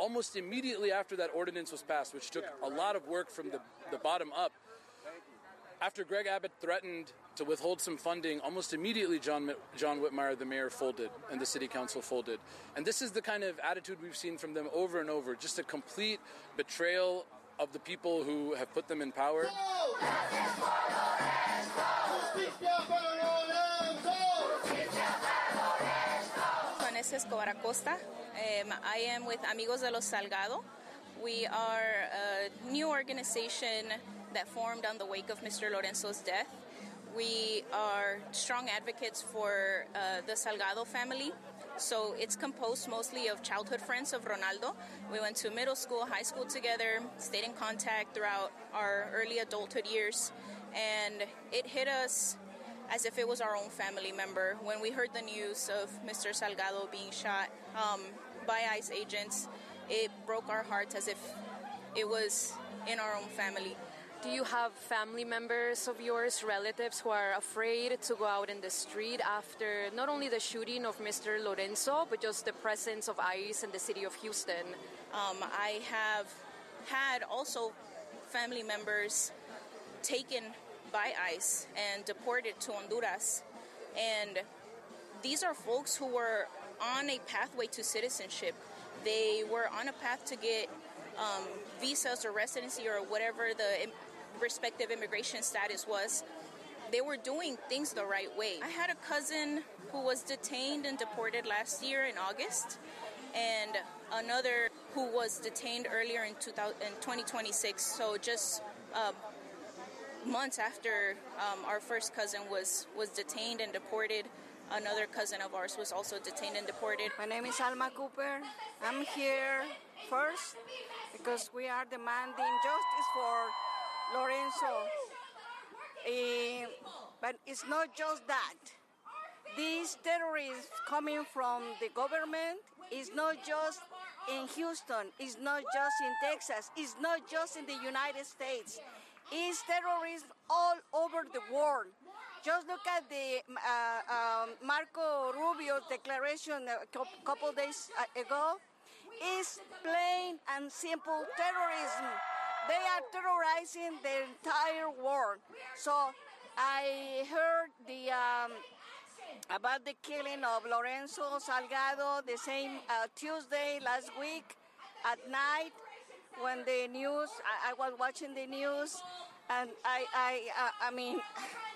almost immediately after that ordinance was passed, which took a lot of work from the bottom up, after Greg Abbott threatened to withhold some funding, almost immediately John Whitmire, the mayor, folded and the city council folded. And this is the kind of attitude we've seen from them over and over, just a complete betrayal of the people who have put them in power. Vanessa Escobar Acosta. I am with Amigos de los Salgado. We are a new organization that formed on the wake of Mr. Lorenzo's death. We are strong advocates for the Salgado family. So it's composed mostly of childhood friends of Ronaldo. We went to middle school, high school together, stayed in contact throughout our early adulthood years. And it hit us as if it was our own family member. When we heard the news of Mr. Salgado being shot by ICE agents, it broke our hearts as if it was in our own family. Do you have family members of yours, relatives, who are afraid to go out in the street after not only the shooting of Mr. Lorenzo, but just the presence of ICE in the city of Houston? I have had also family members taken by ICE and deported to Honduras. And these are folks who were on a pathway to citizenship. They were on a path to get visas or residency or whatever the respective immigration status was. They were doing things the right way. I had a cousin who was detained and deported last year in August, and another who was detained earlier in 2026. So just months after our first cousin was detained and deported, another cousin of ours was also detained and deported. My name is Alma Cooper. I'm here first because we are demanding justice for Lorenzo. But it's not just that. These terrorists coming from the government is not just in Houston, it's not just in Texas, it's not just in the United States. It's terrorism all over the world. Just look at the Marco Rubio's declaration a couple days ago. It's plain and simple terrorism. They are terrorizing the entire world. So I heard about the killing of Lorenzo Salgado the same Tuesday last week at night when the news, I was watching the news, and I mean,